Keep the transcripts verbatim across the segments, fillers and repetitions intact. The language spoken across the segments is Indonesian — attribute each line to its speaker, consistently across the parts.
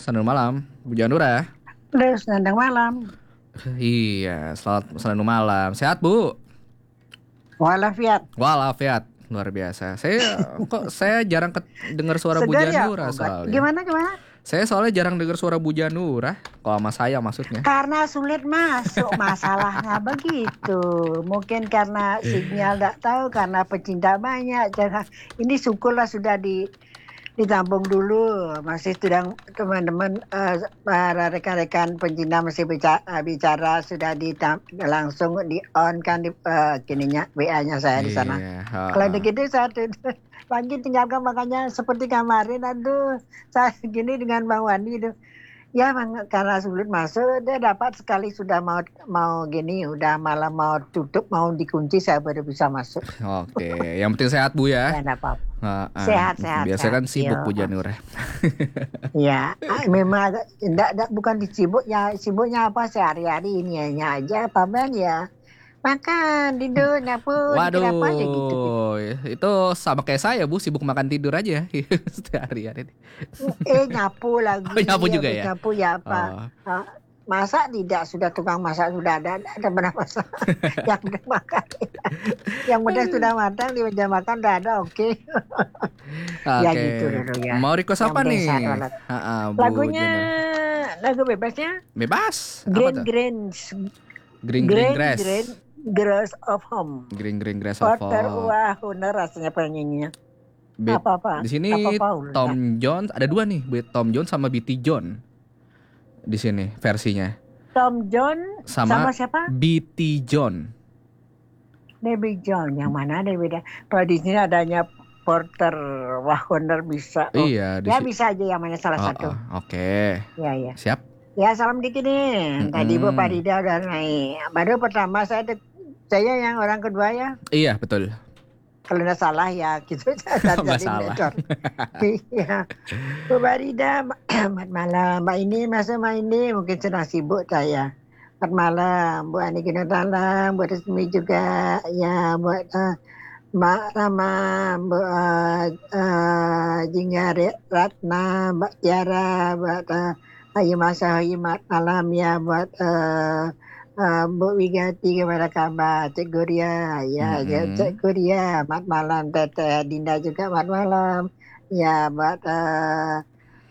Speaker 1: selamat malam, Bu Janura.
Speaker 2: Halo, selamat malam.
Speaker 1: Iya, selamat selamat malam. Sehat, Bu?
Speaker 2: Walafiat.
Speaker 1: Walafiat, luar biasa. Saya kok saya jarang ke, dengar suara Bu
Speaker 2: Segar ya?
Speaker 1: Janura
Speaker 2: Oh, ga-
Speaker 1: soalnya.
Speaker 2: gimana gimana?
Speaker 1: Saya soalnya jarang dengar suara Bu Janura. Kalau sama saya maksudnya.
Speaker 2: Karena sulit masuk, masalahnya begitu. Mungkin karena sinyal tidak tahu, karena pecinta banyak. Jangan, ini syukurlah sudah di ditampung dulu. Masih sedang teman-teman eh, para rekan-rekan pencinta masih bicara, bicara sudah ditam, langsung di on kan di eh, gininya W A-nya saya di sana.
Speaker 1: Iya, ha,
Speaker 2: Kalau
Speaker 1: ha.
Speaker 2: begitu saya tuh lagi tinggalkan, makanya seperti kemarin, aduh saya gini dengan Bang Wandi itu ya Bang, karena sulit masuk dia dapat sekali sudah mau mau gini udah malam mau tutup mau dikunci saya baru bisa masuk.
Speaker 1: Oke, yang penting sehat Bu
Speaker 2: Ya
Speaker 1: ya.
Speaker 2: enggak apa-apa.
Speaker 1: Ha, ha.
Speaker 2: Sehat sehat.
Speaker 1: Biasa kan
Speaker 2: sehat.
Speaker 1: sibuk
Speaker 2: Yo.
Speaker 1: Bu Janura.
Speaker 2: Ya ah, memang agak- enggak, enggak bukan disibuk ya, sibuknya apa sehari-hari ini hanya aja apa Bang ya makan tidur nyapu dikit apa aja gitu.
Speaker 1: Waduh, itu sama kayak saya Bu, sibuk makan tidur aja sehari-hari.
Speaker 2: Eh nyapu lagi.
Speaker 1: Oh, nyapu juga
Speaker 2: habis
Speaker 1: ya?
Speaker 2: Nyapu ya apa?
Speaker 1: Oh.
Speaker 2: Ah, masak tidak, sudah tukang masak sudah ada, ada pernah masak. Yang udah makan, yang udah sudah matang di meja makan udah ada, oke. Ya
Speaker 1: Oke.
Speaker 2: gitu dulu ya.
Speaker 1: Mau request
Speaker 2: Yang
Speaker 1: apa
Speaker 2: penting
Speaker 1: nih?
Speaker 2: sehat walat.
Speaker 1: Ha, ha, Bu
Speaker 2: Lagunya
Speaker 1: Janura.
Speaker 2: lagu bebasnya
Speaker 1: Bebas. Apa
Speaker 2: Green
Speaker 1: tuh?
Speaker 2: Green
Speaker 1: Green Green
Speaker 2: Green
Speaker 1: Grass.
Speaker 2: Green Grass of Home.
Speaker 1: Green Green Grass of
Speaker 2: Porter
Speaker 1: Hope.
Speaker 2: wah bener rasanya penyanyinya.
Speaker 1: Be-
Speaker 2: Apa-apa?
Speaker 1: Di sini
Speaker 2: Apa-apa,
Speaker 1: Tom Jones ada dua nih, Bu- Tom Jones sama B T John. Di sini versinya.
Speaker 2: Tom John
Speaker 1: Sama,
Speaker 2: sama siapa?
Speaker 1: B T John.
Speaker 2: Debbie John, yang mana ada beda? Kalau di sini adanya Porter Wagoner bisa. Oh,
Speaker 1: Iya, di
Speaker 2: ya
Speaker 1: si-
Speaker 2: bisa aja yang mana salah
Speaker 1: Oh,
Speaker 2: satu.
Speaker 1: oh, Oke.
Speaker 2: Ya ya.
Speaker 1: Siap.
Speaker 2: Ya salam dikit nih. Tadi Bu
Speaker 1: Mm-mm.
Speaker 2: Farida udah naik. Baru pertama saya de- saya yang orang kedua ya.
Speaker 1: Iya, betul.
Speaker 2: Kalau nggak salah ya gitu. Saya
Speaker 1: Nggak
Speaker 2: jadi
Speaker 1: salah.
Speaker 2: editor. Iya. Bu Farida, selamat malam. Mbak ini masa Mbak ini mungkin sedang sibuk saya. Selamat malam, Bu Ani Gunatalang, Bu Resmi juga, ya buat uh, Mbak Rama, Bu uh, uh, Jingga Ratna, Mbak Tiara, buat uh, Ayu Masa Himat malam ya, buat uh, uh, Bu Wigati kepada kabar, Cik Guria, ya, ya
Speaker 1: Mhm.
Speaker 2: Cik Guria, selamat malam, Teteh Dinda juga selamat malam, ya buat uh,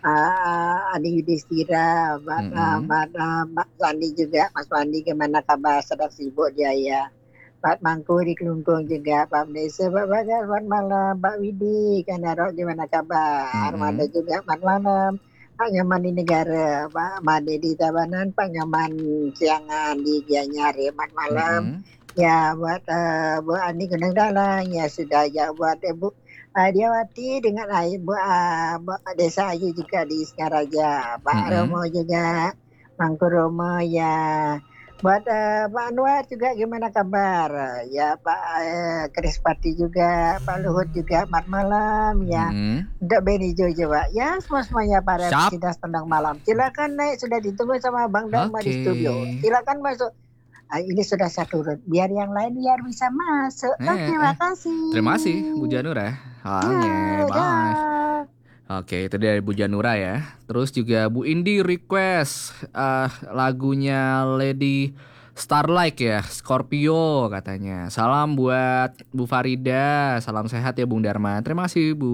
Speaker 2: uh, Adi Yudhistira, buat uh,
Speaker 1: Mhm.
Speaker 2: buat, uh, Mbak Sandi juga, Mas Sandi gimana kabar, sedang sibuk dia ya. Pak Mangku di Kelungkung juga, Pak Desa, Pak Bagas, selamat malam, Pak Widi, Kandarok gimana kabar,
Speaker 1: Mhm.
Speaker 2: Armada juga, selamat malam, Pak Nyaman di negara, Pak Made di Tabanan, Pak Nyaman Siangan di Gianyar, selamat malam,
Speaker 1: Mhm.
Speaker 2: ya buat uh, Bu Ani Gunung Dalang, ya sudah ya buat Ibu uh, Diawati dengan Ibu uh, Bu Desa Ayu juga di Singaraja, Pak
Speaker 1: Mhm.
Speaker 2: Romo juga, Mangku Romo ya. Buat uh, Pak Anwar juga gimana kabar? Ya Pak uh, Krispati juga, Pak Luhut juga, selamat malam ya.
Speaker 1: Mhm.
Speaker 2: Untuk Benijo juga, ya semua semuanya para
Speaker 1: Siap.
Speaker 2: pecinta tendang malam. Silakan naik, sudah ditunggu sama Bang Dharma di
Speaker 1: Oke.
Speaker 2: studio. Silakan masuk. Ah, ini sudah satu root. Biar yang lain biar bisa masuk.
Speaker 1: Eh,
Speaker 2: Oke, terima
Speaker 1: eh.
Speaker 2: kasih.
Speaker 1: Terima kasih Bu Janura. Oke,
Speaker 2: Ya,
Speaker 1: bye.
Speaker 2: dah.
Speaker 1: Oke, itu dari Bu Janura ya. Terus juga Bu Indi request eh, lagunya Lady Starlight ya, Scorpio katanya. Salam buat Bu Farida, salam sehat ya Bung Dharma. Terima kasih Bu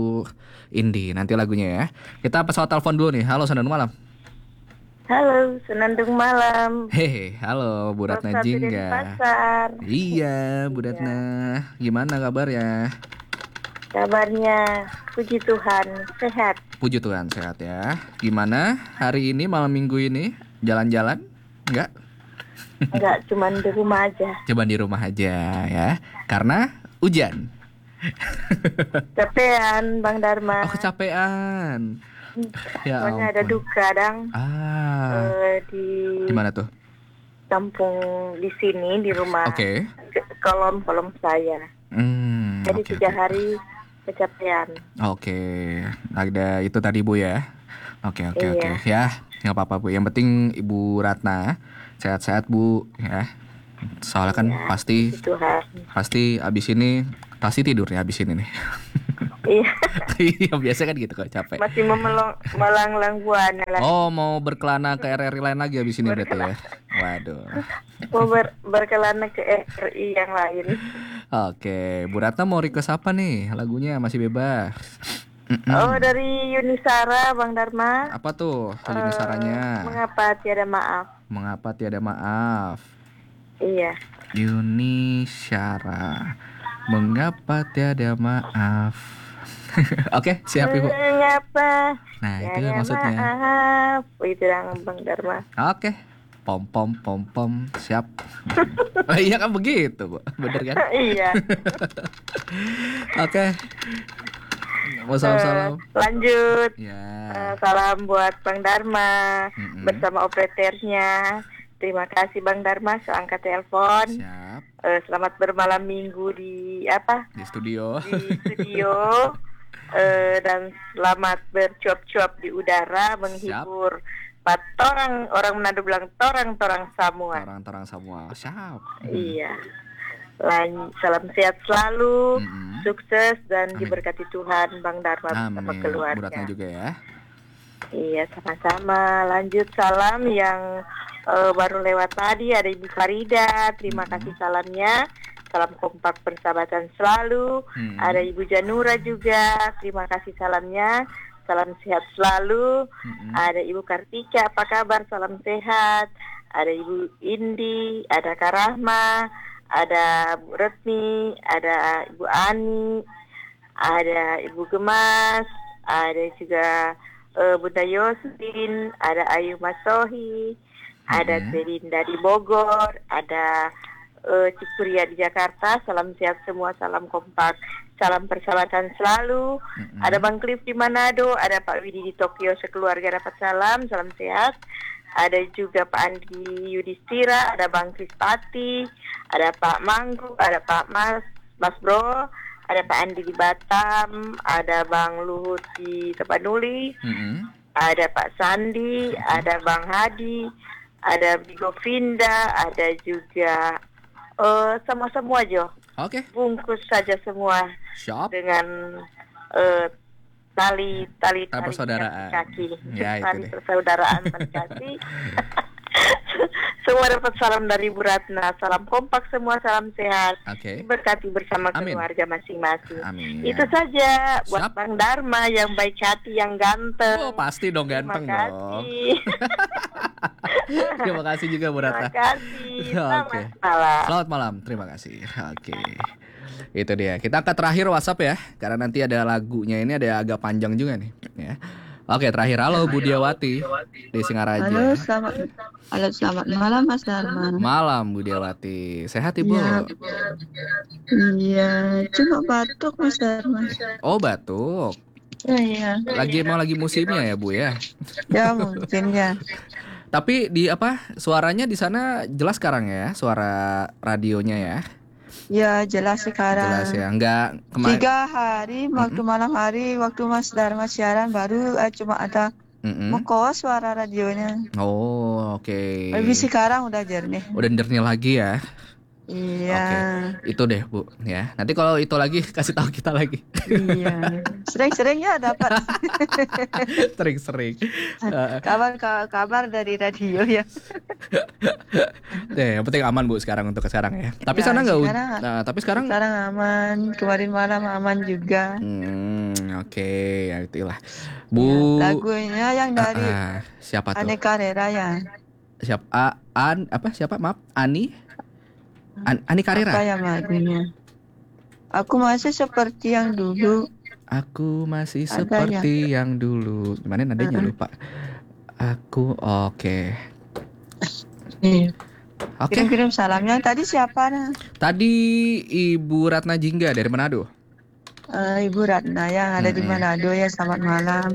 Speaker 1: Indi. Nanti lagunya ya. Kita pesawat telepon dulu nih. Halo, selamat malam.
Speaker 3: Halo, Senandung Malam.
Speaker 1: Hehe, halo Bu Ratna
Speaker 3: Rosa
Speaker 1: Jingga.
Speaker 3: Denpasar.
Speaker 1: Iya, Bu
Speaker 3: Iya.
Speaker 1: Ratna. Gimana kabarnya?
Speaker 3: Kabarnya puji Tuhan, sehat.
Speaker 1: Puji Tuhan sehat ya. Gimana hari ini malam minggu ini? Jalan-jalan? Enggak?
Speaker 3: Enggak, cuman di rumah aja.
Speaker 1: Coba di rumah aja ya. Karena hujan.
Speaker 3: Capean, Bang Dharma.
Speaker 1: Oh, kecapean. Ya
Speaker 3: Soalnya ada
Speaker 1: ampun.
Speaker 3: duka, Dang.
Speaker 1: Ah,
Speaker 3: Eh, di
Speaker 1: di mana tuh?
Speaker 3: kampung di sini, di rumah.
Speaker 1: Oke.
Speaker 3: Kolom-kolom saya.
Speaker 1: Hmm,
Speaker 3: Jadi
Speaker 1: oke,
Speaker 3: tiga
Speaker 1: oke.
Speaker 3: hari kecapean.
Speaker 1: Oke, ada itu tadi Bu ya. Oke, oke,
Speaker 3: Iya.
Speaker 1: oke. Ya, nggak apa-apa Bu. Yang penting Ibu Ratna sehat-sehat Bu ya. Soalnya kan
Speaker 3: Iya,
Speaker 1: pasti
Speaker 3: puji Tuhan.
Speaker 1: pasti abis ini pasti tidur ya abis ini nih.
Speaker 3: Iya,
Speaker 1: Iya biasa kan gitu kalau capek.
Speaker 3: masih memelong melanglang buana lah.
Speaker 1: Oh mau berkelana ke R R I lain lagi abis ini berarti ya. Waduh.
Speaker 3: Mau ber, berkelana ke R I yang lain.
Speaker 1: Oke, Bu Ratna mau request apa nih? Lagunya masih bebas.
Speaker 3: Oh, dari Yunisara, Bang Dharma.
Speaker 1: Apa tuh Yuni
Speaker 3: Eh,
Speaker 1: Saranya?
Speaker 3: Mengapa tiada maaf?
Speaker 1: Mengapa tiada maaf?
Speaker 3: Iya.
Speaker 1: Yuni Syara. Mengapa tiada maaf? Oke, siap Ibu.
Speaker 3: Mengapa
Speaker 1: Nah, itu
Speaker 3: tiada
Speaker 1: maksudnya.
Speaker 3: maaf? Oh, itu yang Bang Dharma.
Speaker 1: Oke. Pom pom pom pom, siap. Oh, iya kan begitu, Bu. Bener kan?
Speaker 3: Iya.
Speaker 1: Oke. Mau salam-salam.
Speaker 3: Eh, lanjut.
Speaker 1: Ya.
Speaker 3: Eh, salam buat Bang Dharma
Speaker 1: Mm-mm.
Speaker 3: bersama operatornya. Terima kasih Bang Dharma seangkat telepon.
Speaker 1: Siap.
Speaker 3: Eh, selamat bermalam minggu di apa?
Speaker 1: Di studio.
Speaker 3: Di studio. Eh, dan selamat bercuap-cuap di udara menghibur Pak torang, orang Manado bilang torang-torang semua.
Speaker 1: Orang-orang semua. Siap.
Speaker 3: Iya. Lan, salam sehat selalu,
Speaker 1: Mm-mm.
Speaker 3: sukses dan
Speaker 1: Amin.
Speaker 3: diberkati Tuhan Bang Dharma bersama
Speaker 1: Amin. Bu
Speaker 3: keluarga.
Speaker 1: Ratna juga ya.
Speaker 3: Iya, sama-sama. Lanjut salam yang eh, baru lewat tadi ada Ibu Farida. Terima
Speaker 1: Mm-mm.
Speaker 3: kasih salamnya. Salam kompak persahabatan selalu.
Speaker 1: Hmm.
Speaker 3: Ada Ibu Janura juga. Terima kasih salamnya. Salam sehat selalu.
Speaker 1: Mm-mm.
Speaker 3: Ada Ibu Kartika, apa kabar? Salam sehat. Ada Ibu Indi, ada Kak Rahma, ada Bu Retmi, ada Ibu Ani, ada Ibu Gemas, ada juga eh, Bunda Yosin, ada Ayu Masohi, ada
Speaker 1: Mhm.
Speaker 3: Belinda di Bogor, ada eh, Cikuria di Jakarta. Salam sehat semua, salam kompak, salam persahabatan selalu.
Speaker 1: Mm-mm.
Speaker 3: Ada Bang Cliff di Manado, ada Pak Widi di Tokyo, sekeluarga dapat salam, salam sehat. Ada juga Pak Andi Yudhistira, ada Bang Krispati, ada Pak Manggu, ada Pak Mas, Mas Bro, ada Pak Andi di Batam, ada Bang Luhut di Tapanuli,
Speaker 1: Mm-mm.
Speaker 3: ada Pak Sandi, ada Bang Hadi, ada Bigo Vinda, ada juga eh semua-semua Jo.
Speaker 1: Oke.
Speaker 3: Bungkus saja semua
Speaker 1: Siap.
Speaker 3: dengan eh, tali tali
Speaker 1: Tali persaudaraan.
Speaker 3: kaki,
Speaker 1: Ya, itu
Speaker 3: tali
Speaker 1: deh.
Speaker 3: persaudaraan tali kaki. Semua dapat salam dari Bu Ratna. Salam kompak semua, salam sehat.
Speaker 1: Oke.
Speaker 3: Berkati bersama
Speaker 1: Amin.
Speaker 3: keluarga masing-masing.
Speaker 1: Amin.
Speaker 3: Itu saja buat
Speaker 1: Siap.
Speaker 3: Bang Dharma yang baik hati, yang ganteng.
Speaker 1: Oh, pasti dong
Speaker 3: Terima
Speaker 1: ganteng dong.
Speaker 3: kasih.
Speaker 1: Terima kasih juga Bu
Speaker 3: Terima
Speaker 1: Ratna.
Speaker 3: kasih. Selamat
Speaker 1: Oke.
Speaker 3: malam.
Speaker 1: Selamat malam, terima kasih. Oke. Itu dia. Kita angkat terakhir WhatsApp ya, karena nanti ada lagunya ini ada agak panjang juga nih, ya. Oke, terakhir halo Bu Diawati di Singaraja.
Speaker 4: Halo, selamat halo, selamat malam Mas Dharma.
Speaker 1: Malam Bu Diawati. Sehat Ibu?
Speaker 4: Ya. Iya, cuma batuk Mas Dharma.
Speaker 1: Oh, batuk.
Speaker 4: Oh, iya,
Speaker 1: Lagi emang lagi musimnya ya, Bu ya.
Speaker 4: ya mungkin ya.
Speaker 1: Tapi di apa? Suaranya di sana jelas sekarang ya, suara radionya ya.
Speaker 4: Ya jelas sekarang.
Speaker 1: Jelas ya. Enggak kemarin.
Speaker 4: Tiga hari waktu malam hari waktu Mas Dharma siaran baru eh, cuma ada meko suara radionya.
Speaker 1: Oh, oke.
Speaker 4: Tapi sekarang udah jernih.
Speaker 1: Udah jernih lagi ya.
Speaker 4: Iya.
Speaker 1: Itu deh Bu ya. Nanti kalau itu lagi kasih tahu kita lagi.
Speaker 4: Iya. Sering-sering ya dapat
Speaker 1: Sering-sering. Eh,
Speaker 4: kabar kabar dari radio ya.
Speaker 1: Ya, yang penting aman Bu sekarang untuk sekarang ya. Tapi
Speaker 4: Ya,
Speaker 1: sana nggak u-
Speaker 4: sekarang-
Speaker 1: Nah, tapi sekarang
Speaker 4: Sekarang aman, kemarin malam aman juga.
Speaker 1: Hmm, oke, ya itulah. Bu
Speaker 4: Ya, lagunya yang dari
Speaker 1: Ah, ah, siapa tuh?
Speaker 4: Aneka Rera ya.
Speaker 1: Siapa? A- An apa siapa? Maaf, Ani? An- Ani
Speaker 4: Apa
Speaker 1: Karera.
Speaker 4: yang lagunya? Aku masih seperti yang dulu.
Speaker 1: Aku masih
Speaker 4: Ada
Speaker 1: seperti yang dulu. Gimana nadanya
Speaker 4: Uh-uh.
Speaker 1: lupa. Aku oke.
Speaker 4: Iya.
Speaker 1: Oke.
Speaker 4: Kirim-kirim salamnya. Tadi siapa? Nah?
Speaker 1: Tadi Ibu Ratna Jingga dari Manado.
Speaker 4: Eh, Ibu Ratna yang ada di
Speaker 1: Mm-mm.
Speaker 4: Manado ya, selamat malam.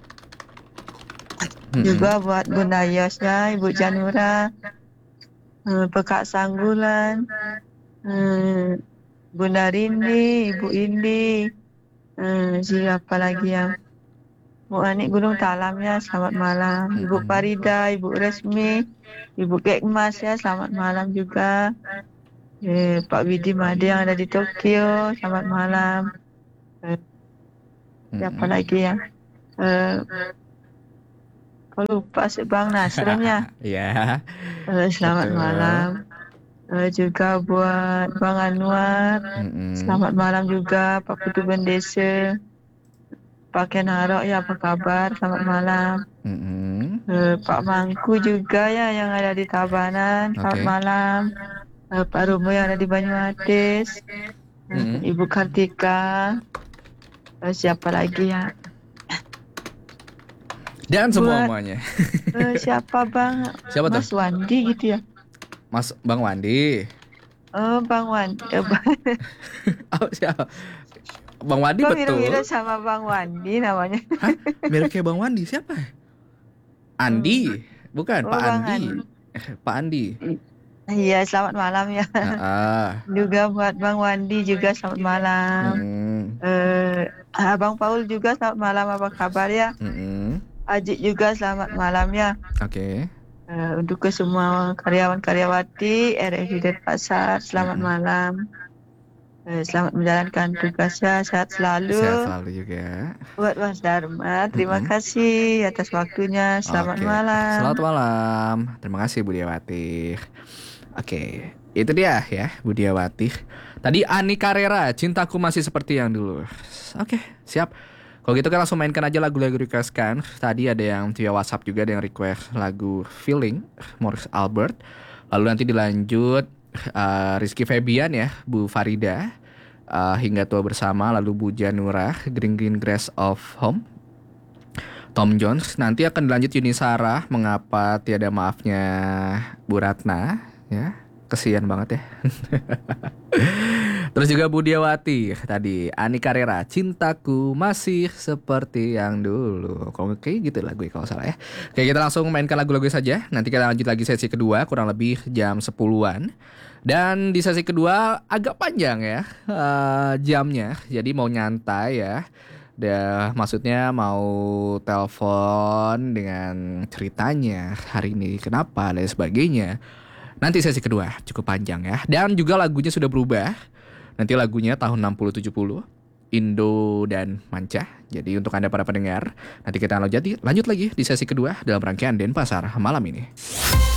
Speaker 1: Mm-mm.
Speaker 4: Juga buat Bunda Yosnya, Ibu Janura, eh, Pekak Sanggulan, eh, Bunda Rindi, Ibu Indi, eh, siapa lagi yang Bu Ani Gunung Talamnya, selamat malam. Ibu
Speaker 1: Mm-mm.
Speaker 4: Farida, Ibu Resmi, Ibu Kekmas ya, selamat malam juga. Eh, Pak Widi Made yang ada di Tokyo, selamat malam. Eh, Siapa
Speaker 1: Mm-mm.
Speaker 4: lagi ya? Eh, Kau lupa sih Bang Nasrem ya.
Speaker 1: Ya,
Speaker 4: Eh, selamat
Speaker 1: betul.
Speaker 4: malam. Eh, juga buat Bang Anwar.
Speaker 1: Mm-mm.
Speaker 4: Selamat malam juga Pak Putu Bendesa. Pak Ken Harok ya, apa kabar? Selamat malam.
Speaker 1: Mm-mm.
Speaker 4: Eh, Pak Mangku juga ya yang ada di Tabanan. Selamat
Speaker 1: Oke.
Speaker 4: malam. Eh, Pak Rumo yang ada di Banyuatis. Eh,
Speaker 1: Mm-mm.
Speaker 4: Ibu Kartika. Eh, siapa lagi ya?
Speaker 1: Dan
Speaker 4: Buat
Speaker 1: semuanya.
Speaker 4: eh, siapa Bang?
Speaker 1: Siapa tuh?
Speaker 4: Mas Wandi gitu ya?
Speaker 1: Mas Bang Wandi.
Speaker 4: Oh, Bang Wandi. Eh, Bang-
Speaker 1: Oh, siapa? Bang Wandi
Speaker 4: Kok
Speaker 1: betul.
Speaker 4: mirip-mirip sama Bang Wandi namanya?
Speaker 1: Hah? Mirip kayak Bang Wandi siapa? Andi. Bukan,
Speaker 4: Oh,
Speaker 1: Pak
Speaker 4: Bang
Speaker 1: Andi.
Speaker 4: Andi.
Speaker 1: Eh, Pak Andi.
Speaker 4: Iya, selamat malam ya.
Speaker 1: Heeh.
Speaker 4: Juga buat Bang Wandi juga selamat malam.
Speaker 1: Mm-mm.
Speaker 4: Eh, Abang Paul juga selamat malam, apa kabar ya?
Speaker 1: Mm-mm.
Speaker 4: Ajik juga selamat malam ya.
Speaker 1: Oke.
Speaker 4: Eh, untuk ke semua karyawan-karyawati R S U Denpasar, selamat
Speaker 1: Mm-mm.
Speaker 4: malam. Eh, selamat menjalankan tugasnya, sehat selalu.
Speaker 1: Sehat selalu juga.
Speaker 4: Buat Mas Dharma, terima
Speaker 1: Mm-mm.
Speaker 4: kasih atas waktunya. Selamat
Speaker 1: Oke.
Speaker 4: malam.
Speaker 1: Selamat malam. Terima kasih Budiawati. Oke, itu dia ya Budiawati. Tadi Ani Carrera, Cintaku Masih Seperti Yang Dulu. Oke, siap. Kalau gitu kan langsung mainkan aja lagu-lagu request kan. Tadi ada yang via WhatsApp juga ada yang request lagu Feeling, Morris Albert. Lalu nanti dilanjut uh, Rizky Febian ya, Bu Farida, uh, Hingga Tua Bersama. Lalu Bu Janura, Green Green Grass of Home, Tom Jones. Nanti akan dilanjut Yuni Sarah, Mengapa Tiada Maafnya Bu Ratna. Ya, kesian banget ya. Terus juga Budiawati tadi, Ani Carrera, Cintaku Masih Seperti Yang Dulu. Kalau kayak gitu lagu kalau salah ya. Oke, kita langsung mainkan lagu-lagu saja. Nanti kita lanjut lagi sesi kedua kurang lebih jam sepuluhan. Dan di sesi kedua agak panjang ya uh, jamnya. Jadi mau nyantai ya. Dah, maksudnya mau telepon dengan ceritanya hari ini kenapa dan sebagainya. Nanti sesi kedua cukup panjang ya. Dan juga lagunya sudah berubah. Nanti lagunya tahun enam puluh tujuh puluh, Indo dan Manca. Jadi untuk Anda para pendengar, nanti kita lanjut, lanjut lagi di sesi kedua dalam rangkaian Denpasar malam ini.